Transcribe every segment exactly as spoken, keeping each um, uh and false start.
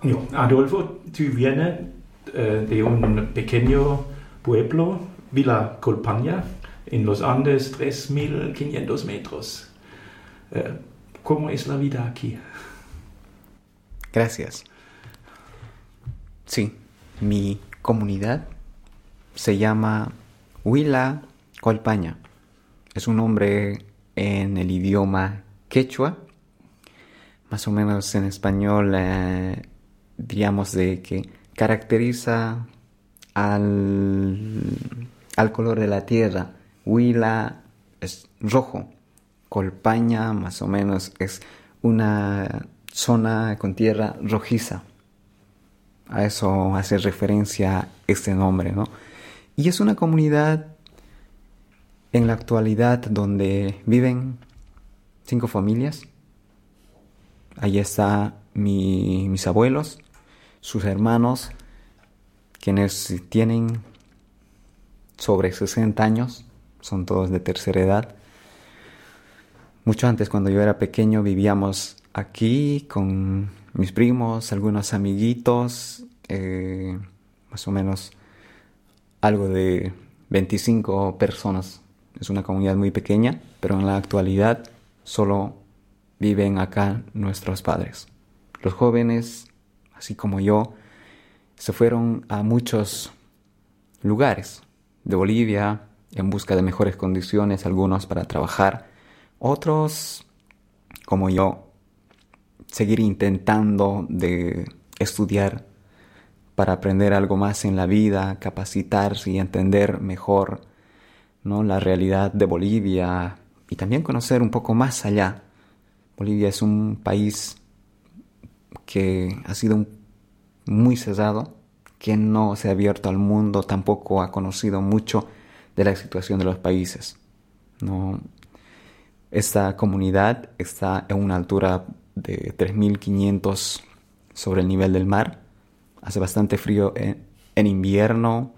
No, Adolfo, tú vienes eh, de un pequeño pueblo, Villa Colpanya, en los Andes, tres mil quinientos metros. Eh, ¿Cómo es la vida aquí? Gracias. Sí, mi comunidad se llama Villa Colpanya. Es un nombre en el idioma quechua. Más o menos en español, eh, diríamos de que caracteriza al, al color de la tierra. Huila es rojo. Colpanya más o menos es una zona con tierra rojiza. A eso hace referencia este nombre, ¿no? Y es una comunidad en la actualidad donde viven cinco familias. Ahí está mi, mis abuelos, sus hermanos, quienes tienen sobre sesenta años, son todos de tercera edad. Mucho antes, cuando yo era pequeño, vivíamos aquí con mis primos, algunos amiguitos, eh, más o menos algo de veinticinco personas. Es una comunidad muy pequeña, pero en la actualidad solo viven acá nuestros padres. Los jóvenes, así como yo, se fueron a muchos lugares de Bolivia en busca de mejores condiciones, algunos para trabajar, otros, como yo, seguir intentando de estudiar para aprender algo más en la vida, capacitarse y entender mejor, ¿no?, la realidad de Bolivia y también conocer un poco más allá. Bolivia es un país que ha sido un, muy cerrado, que no se ha abierto al mundo, tampoco ha conocido mucho de la situación de los países, ¿no? Esta comunidad está en una altura de tres mil quinientos sobre el nivel del mar. Hace bastante frío en, en invierno,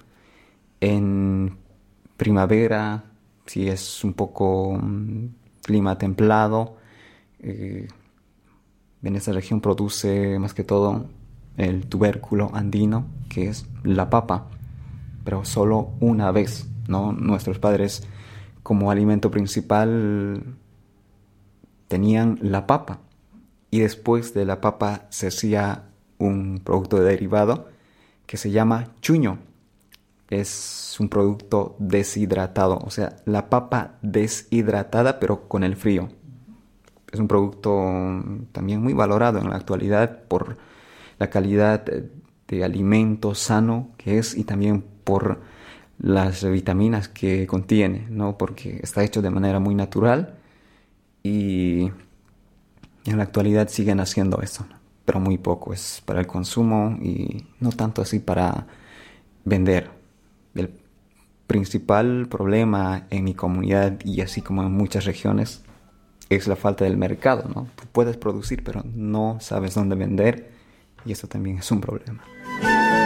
en primavera, sí es un poco um, clima templado. Eh, en esta región produce más que todo el tubérculo andino, que es la papa, pero solo una vez, ¿no? Nuestros padres como alimento principal tenían la papa y después de la papa se hacía un producto derivado que se llama chuño. Es un producto deshidratado, o sea, la papa deshidratada pero con el frío. Es un producto también muy valorado en la actualidad por la calidad de alimento sano que es y también por las vitaminas que contiene, ¿no? Porque está hecho de manera muy natural y en la actualidad siguen haciendo eso, ¿no? Pero muy poco, es para el consumo y no tanto así para vender. El principal problema en mi comunidad y así como en muchas regiones es la falta del mercado, ¿no? Tú puedes producir, pero no sabes dónde vender y eso también es un problema.